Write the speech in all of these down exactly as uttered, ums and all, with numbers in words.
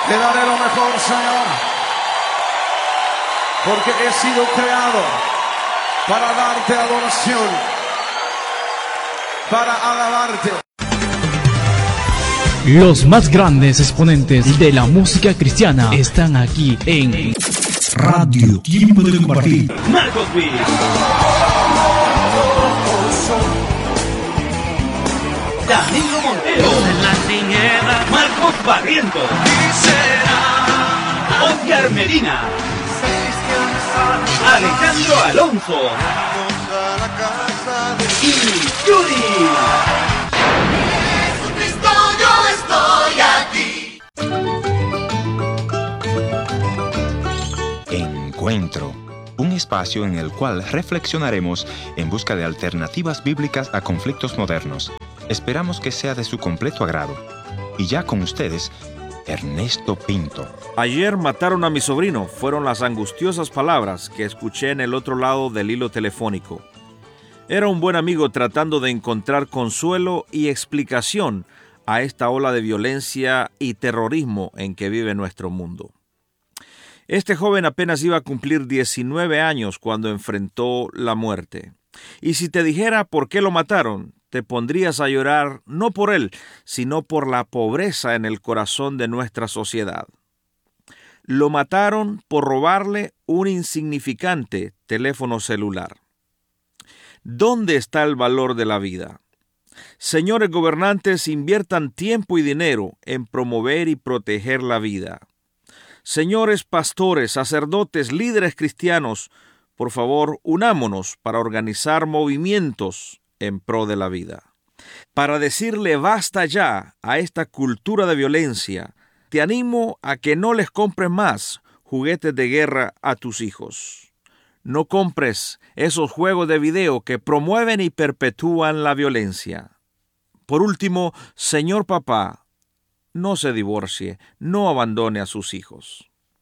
Te daré lo mejor, Señor, porque he sido creado para darte adoración, para alabarte. Los más grandes exponentes de la música cristiana están aquí en Radio Tiempo de Compartir. Marcos Witt. Danilo Montero. En la tiniebla. Marcos Barrientos. Oscar Medina. Alejandro Alonso. Y Yuri. Jesucristo, yo estoy aquí. Encuentro, un espacio en el cual reflexionaremos en busca de alternativas bíblicas a conflictos modernos. Esperamos que sea de su completo agrado. Y ya con ustedes, Ernesto Pinto. Ayer mataron a mi sobrino, fueron las angustiosas palabras que escuché en el otro lado del hilo telefónico. Era un buen amigo tratando de encontrar consuelo y explicación a esta ola de violencia y terrorismo en que vive nuestro mundo. Este joven apenas iba a cumplir diecinueve años cuando enfrentó la muerte. Y si te dijera por qué lo mataron, te pondrías a llorar no por él, sino por la pobreza en el corazón de nuestra sociedad. Lo mataron por robarle un insignificante teléfono celular. ¿Dónde está el valor de la vida? Señores gobernantes, inviertan tiempo y dinero en promover y proteger la vida. Señores pastores, sacerdotes, líderes cristianos, por favor, unámonos para organizar movimientos en pro de la vida. Para decirle basta ya a esta cultura de violencia, te animo a que no les compres más juguetes de guerra a tus hijos. No compres esos juegos de video que promueven y perpetúan la violencia. Por último, señor papá, no se divorcie, no abandone a sus hijos.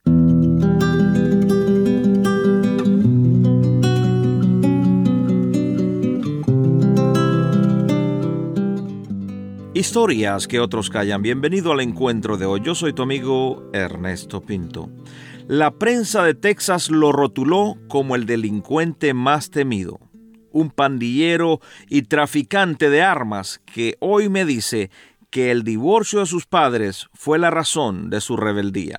Historias que otros callan. Bienvenido al encuentro de hoy. Yo soy tu amigo Ernesto Pinto. La prensa de Texas lo rotuló como el delincuente más temido. Un pandillero y traficante de armas que hoy me dice que el divorcio de sus padres fue la razón de su rebeldía.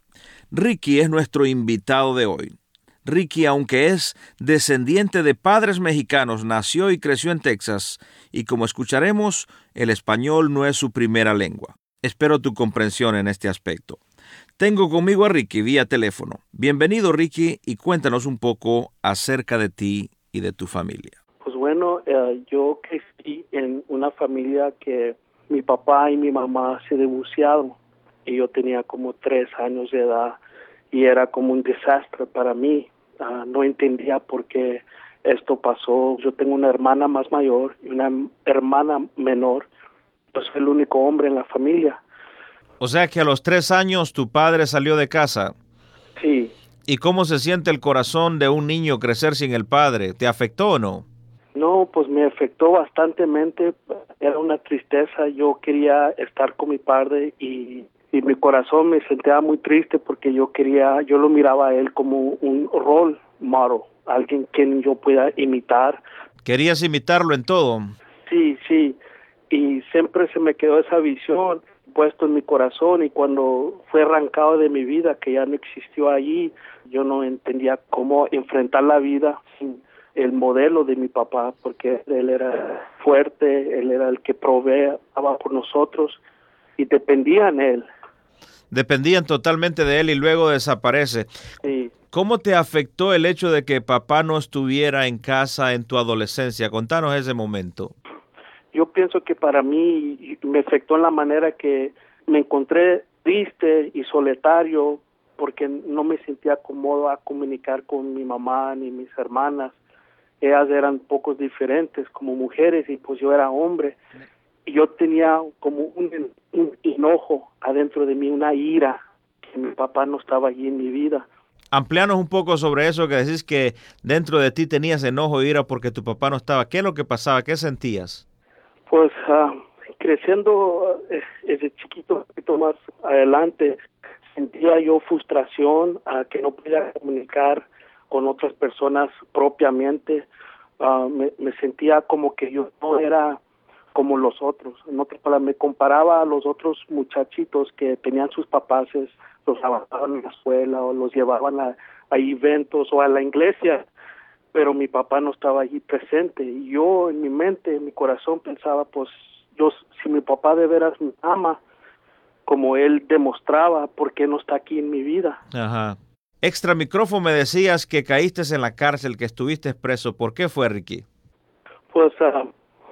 Ricky es nuestro invitado de hoy. Ricky, aunque es descendiente de padres mexicanos, nació y creció en Texas, y como escucharemos, el español no es su primera lengua. Espero tu comprensión en este aspecto. Tengo conmigo a Ricky vía teléfono. Bienvenido, Ricky, y cuéntanos un poco acerca de ti y de tu familia. Pues bueno, eh, yo crecí en una familia que mi papá y mi mamá se divorciaron, y yo tenía como tres años de edad, y era como un desastre para mí. Uh, no entendía por qué esto pasó. Yo tengo una hermana más mayor y una hermana menor. Yo soy el único hombre en la familia. O sea que a los tres años tu padre salió de casa. Sí. ¿Y cómo se siente el corazón de un niño crecer sin el padre? ¿Te afectó o no? No, pues me afectó bastantemente. Era una tristeza. Yo quería estar con mi padre y... y mi corazón me sentía muy triste porque yo quería, yo lo miraba a él como un role model, alguien quien yo pueda imitar. ¿Querías imitarlo en todo? Sí, sí, y siempre se me quedó esa visión puesto en mi corazón, y cuando fue arrancado de mi vida, que ya no existió allí, yo no entendía cómo enfrentar la vida sin el modelo de mi papá, porque él era fuerte, él era el que proveía por nosotros y dependía en él. Dependían totalmente de él y luego desaparece. Sí. ¿Cómo te afectó el hecho de que papá no estuviera en casa en tu adolescencia? Contanos ese momento. Yo pienso que para mí me afectó en la manera que me encontré triste y solitario porque no me sentía cómodo a comunicar con mi mamá ni mis hermanas. Ellas eran pocos diferentes como mujeres y pues yo era hombre. Y yo tenía como un, un enojo adentro de mí, una ira, que mi papá no estaba allí en mi vida. Amplíanos un poco sobre eso, que decís que dentro de ti tenías enojo e ira porque tu papá no estaba. ¿Qué es lo que pasaba? ¿Qué sentías? Pues uh, creciendo uh, desde chiquito, un poquito más adelante, sentía yo frustración, uh, que no podía comunicar con otras personas propiamente. Uh, me, me sentía como que yo no era como los otros. En otras palabras, me comparaba a los otros muchachitos que tenían sus papás, los llevaban a la escuela o los llevaban a, a eventos o a la iglesia, pero mi papá no estaba allí presente. Y yo en mi mente, en mi corazón pensaba, pues, yo, si mi papá de veras me ama, como él demostraba, ¿por qué no está aquí en mi vida? Ajá. Extra micrófono me decías que caíste en la cárcel, que estuviste preso. ¿Por qué fue, Ricky? Pues uh,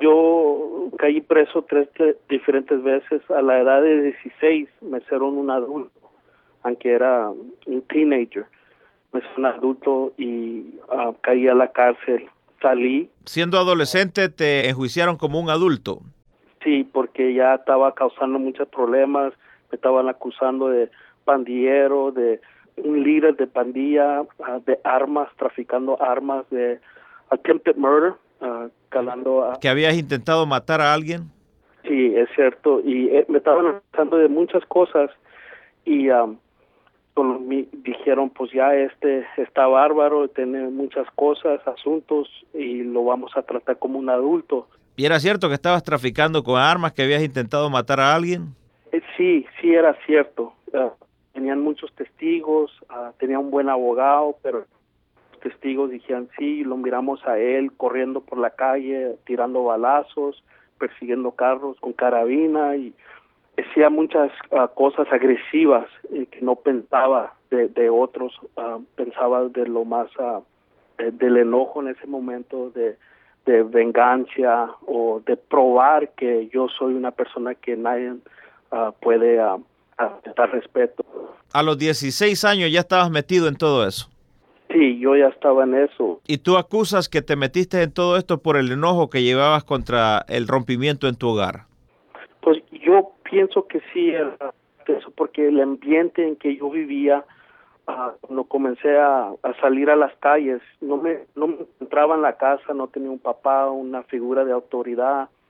yo caí preso tres te- diferentes veces. A la edad de dieciséis me hicieron un adulto, aunque era un teenager. Me hicieron un adulto y uh, caí a la cárcel. Salí. Siendo adolescente te enjuiciaron como un adulto. Sí, porque ya estaba causando muchos problemas. Me estaban acusando de pandillero, de un líder de pandilla, uh, de armas, traficando armas, de attempted murder, uh, calando a... ¿Que habías intentado matar a alguien? Sí, es cierto, y eh, me estaban acusando de muchas cosas, y um, con mi, dijeron, pues ya este está bárbaro, tiene muchas cosas, asuntos, y lo vamos a tratar como un adulto. ¿Y era cierto que estabas traficando con armas, que habías intentado matar a alguien? Eh, sí, sí era cierto. Uh, tenían muchos testigos, uh, tenía un buen abogado, pero los testigos dijeron sí, lo miramos a él corriendo por la calle, tirando balazos, persiguiendo carros con carabina, y hacía muchas uh, cosas agresivas eh, que no pensaba de, de otros, uh, pensaba de lo más, uh, de, del enojo en ese momento, de, de venganza o de probar que yo soy una persona que nadie uh, puede uh, dar respeto. A los dieciséis años ya estabas metido en todo eso. Sí, yo ya estaba en eso. ¿Y tú acusas que te metiste en todo esto por el enojo que llevabas contra el rompimiento en tu hogar? Pues yo pienso que sí, era eso, porque el ambiente en que yo vivía, uh, cuando comencé a, a salir a las calles, no me, no me encontraba en la casa, no tenía un papá, una figura de autoridad,